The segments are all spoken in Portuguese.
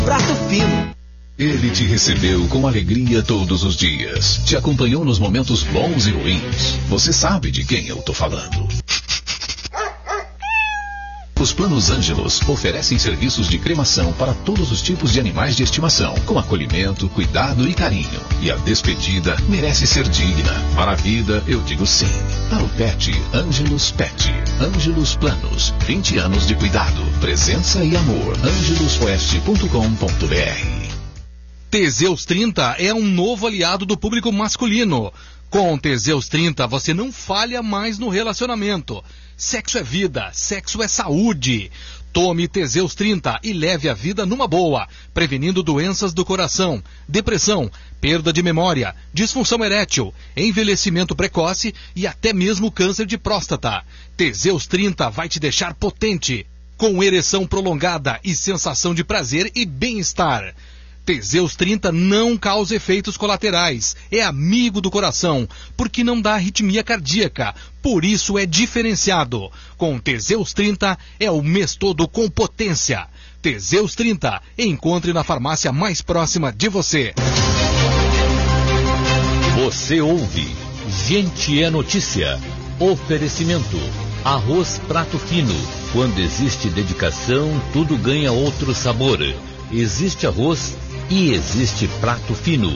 Prato Fino. Ele te recebeu com alegria todos os dias. Te acompanhou nos momentos bons e ruins. Você sabe de quem eu tô falando. Os Planos Ângelos oferecem serviços de cremação para todos os tipos de animais de estimação, com acolhimento, cuidado e carinho. E a despedida merece ser digna. Para a vida, eu digo sim. Para o pet, Ângelos Pet. Ângelos Planos. 20 anos de cuidado, presença e amor. angelosoeste.com.br. Teseus 30 é um novo aliado do público masculino. Com Teseus 30, você não falha mais no relacionamento. Sexo é vida, sexo é saúde. Tome Teseus 30 e leve a vida numa boa, prevenindo doenças do coração, depressão, perda de memória, disfunção erétil, envelhecimento precoce e até mesmo câncer de próstata. Teseus 30 vai te deixar potente, com ereção prolongada e sensação de prazer e bem-estar. Teseus 30 não causa efeitos colaterais, é amigo do coração, porque não dá arritmia cardíaca, por isso é diferenciado. Com Teseus 30 é o mês todo com potência. Teseus 30, encontre na farmácia mais próxima de você. Você ouve Gente é Notícia. Oferecimento Arroz Prato Fino. Quando existe dedicação, tudo ganha outro sabor. Existe arroz e existe prato fino.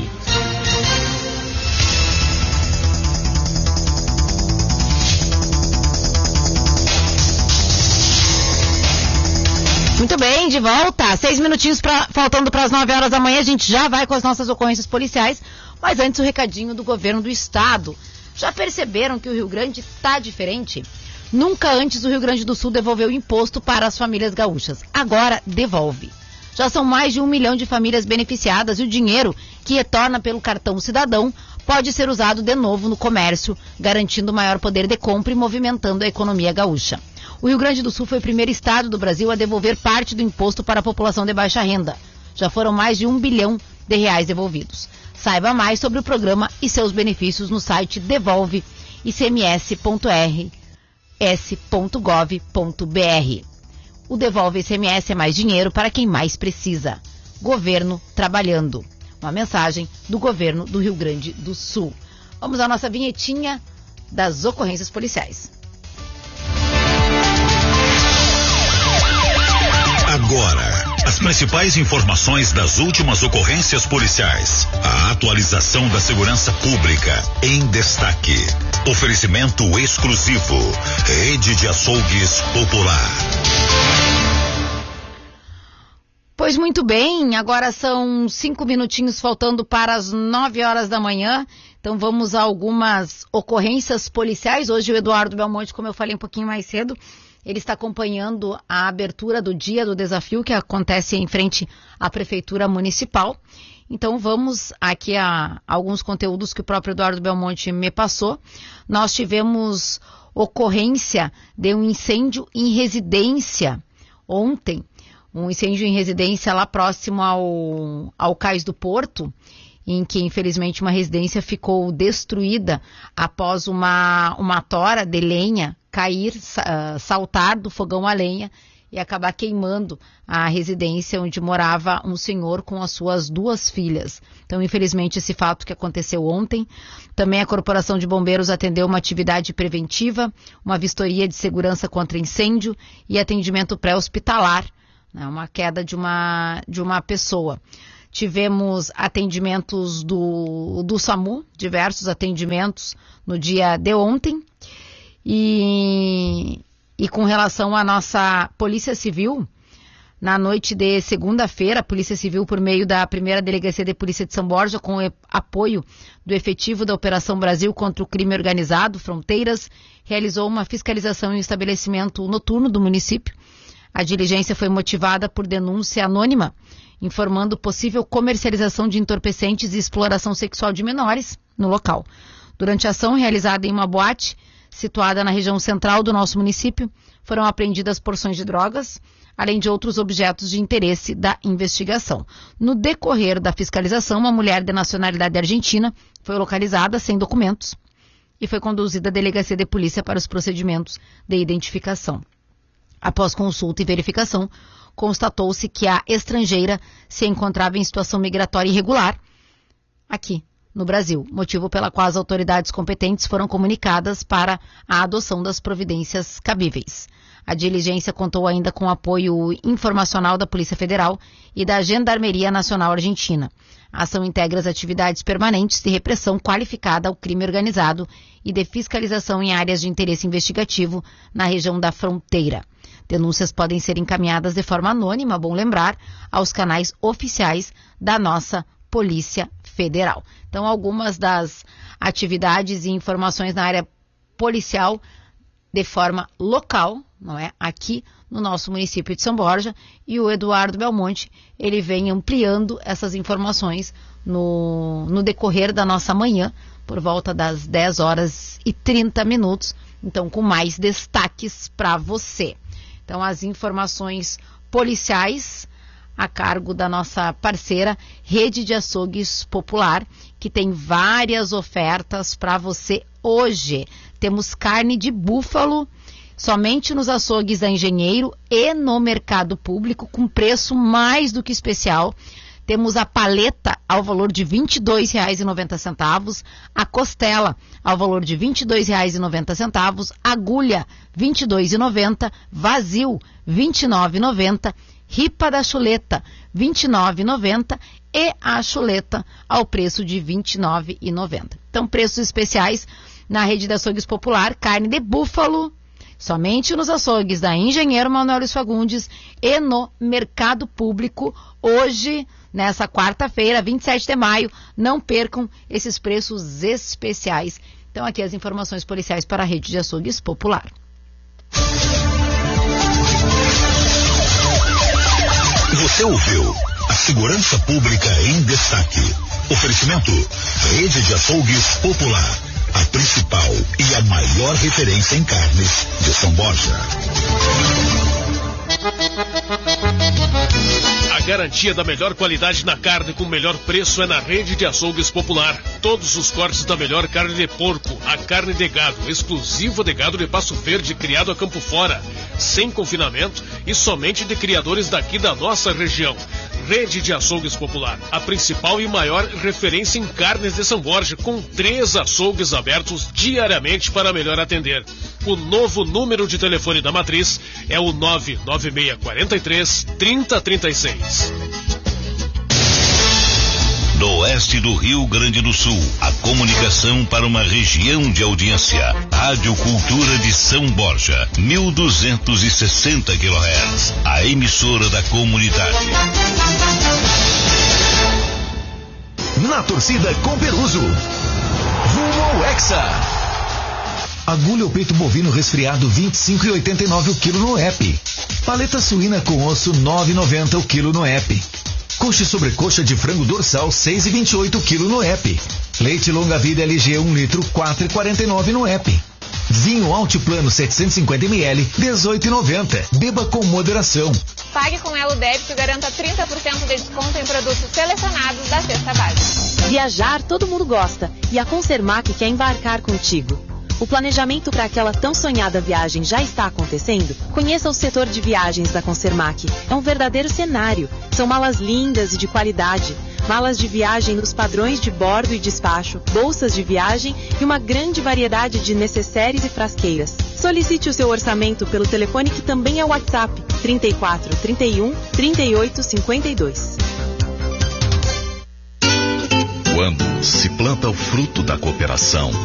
Muito bem, de volta. 6 minutinhos faltando para as 9 horas da manhã. A gente já vai com as nossas ocorrências policiais. Mas antes o recadinho do governo do estado. Já perceberam que o Rio Grande está diferente? Nunca antes o Rio Grande do Sul devolveu imposto para as famílias gaúchas. Agora devolve. Já são mais de 1 milhão de famílias beneficiadas e o dinheiro que retorna pelo cartão cidadão pode ser usado de novo no comércio, garantindo maior poder de compra e movimentando a economia gaúcha. O Rio Grande do Sul foi o primeiro estado do Brasil a devolver parte do imposto para a população de baixa renda. Já foram mais de R$1 bilhão devolvidos. Saiba mais sobre o programa e seus benefícios no site devolve-icms.rs.gov.br. O Devolve ICMS é mais dinheiro para quem mais precisa. Governo trabalhando. Uma mensagem do governo do Rio Grande do Sul. Vamos à nossa vinhetinha das ocorrências policiais. Agora, as principais informações das últimas ocorrências policiais. A atualização da segurança pública em destaque. Oferecimento exclusivo. Rede de Açougues Popular. Pois muito bem, agora são 5 minutinhos faltando para as 9 horas da manhã. Então vamos a algumas ocorrências policiais. Hoje o Eduardo Belmonte, como eu falei um pouquinho mais cedo, ele está acompanhando a abertura do Dia do Desafio, que acontece em frente à Prefeitura Municipal. Então vamos aqui a alguns conteúdos que o próprio Eduardo Belmonte me passou. Nós tivemos ocorrência de um incêndio em residência ontem. Um incêndio em residência lá próximo ao Cais do Porto, em que infelizmente uma residência ficou destruída após uma tora de lenha cair, saltar do fogão a lenha e acabar queimando a residência onde morava um senhor com as suas 2 filhas. Então, infelizmente, esse fato que aconteceu ontem. Também a Corporação de Bombeiros atendeu uma atividade preventiva, uma vistoria de segurança contra incêndio e atendimento pré-hospitalar, né, uma queda de uma pessoa. Tivemos atendimentos do SAMU, diversos atendimentos no dia de ontem. E com relação à nossa Polícia Civil, na noite de segunda-feira, a Polícia Civil, por meio da 1ª Delegacia de Polícia de São Borja, com apoio do efetivo da Operação Brasil contra o Crime Organizado, Fronteiras, realizou uma fiscalização em um estabelecimento noturno do município. A diligência foi motivada por denúncia anônima, informando possível comercialização de entorpecentes e exploração sexual de menores no local. Durante a ação realizada em uma boate, situada na região central do nosso município, foram apreendidas porções de drogas, além de outros objetos de interesse da investigação. No decorrer da fiscalização, uma mulher de nacionalidade argentina foi localizada sem documentos e foi conduzida à delegacia de polícia para os procedimentos de identificação. Após consulta e verificação, constatou-se que a estrangeira se encontrava em situação migratória irregular aqui no Brasil, motivo pela qual as autoridades competentes foram comunicadas para a adoção das providências cabíveis. A diligência contou ainda com apoio informacional da Polícia Federal e da Gendarmeria Nacional Argentina. A ação integra as atividades permanentes de repressão qualificada ao crime organizado e de fiscalização em áreas de interesse investigativo na região da fronteira. Denúncias podem ser encaminhadas de forma anônima, bom lembrar, aos canais oficiais da nossa Polícia Federal. Então, algumas das atividades e informações na área policial de forma local, não é? Aqui no nosso município de São Borja, e o Eduardo Belmonte, ele vem ampliando essas informações no decorrer da nossa manhã, por volta das 10 horas e 30 minutos, então com mais destaques para você. Então, as informações policiais a cargo da nossa parceira Rede de Açougues Popular, que tem várias ofertas para você hoje. Temos carne de búfalo somente nos açougues da Engenheiro e no mercado público, com preço mais do que especial. Temos a paleta ao valor de R$ 22,90, a costela ao valor de R$ 22,90, agulha R$ 22,90, vazio R$ 29,90, ripa da chuleta R$ 29,90 e a chuleta ao preço de R$ 29,90. Então, preços especiais na Rede de Açougues Popular, carne de búfalo, somente nos açougues da Engenheiro Manuel Luiz Fagundes e no mercado público, hoje, nessa quarta-feira, 27 de maio, não percam esses preços especiais. Então, aqui as informações policiais para a Rede de Açougues Popular. Você ouviu a segurança pública em destaque. Oferecimento Rede de Açougues Popular, a principal e a maior referência em carnes de São Borja. A garantia da melhor qualidade na carne com o melhor preço é na Rede de Açougues Popular. Todos os cortes da melhor carne de porco, a carne de gado, exclusiva de gado de Passo Verde, criado a campo fora, sem confinamento e somente de criadores daqui da nossa região. Rede de Açougues Popular, a principal e maior referência em carnes de São Borja, com 3 açougues abertos diariamente para melhor atender. O novo número de telefone da matriz é o 99643-3036. No oeste do Rio Grande do Sul, a comunicação para uma região de audiência. Rádio Cultura de São Borja, 1260 kHz. A emissora da comunidade. Na torcida com Peruso. Rumo ao Hexa. Agulha ou peito bovino resfriado 25,89 o quilo no EP. Paleta suína com osso 9,90 o quilo no EP. Coxa e sobrecoxa de frango dorsal 6,28 o quilo no EP. Leite longa vida LG 1 litro 4,49 no EP. Vinho Altiplano 750 ml 18,90. Beba com moderação. Pague com Elo Débito e garanta 30% de desconto em produtos selecionados da cesta básica. Viajar todo mundo gosta e a Consermac quer embarcar contigo. O planejamento para aquela tão sonhada viagem já está acontecendo? Conheça o setor de viagens da Consermac. É um verdadeiro cenário. São malas lindas e de qualidade. Malas de viagem nos padrões de bordo e despacho, bolsas de viagem e uma grande variedade de necessários e frasqueiras. Solicite o seu orçamento pelo telefone que também é o WhatsApp 34 31 38 52. Quando se planta o fruto da cooperação,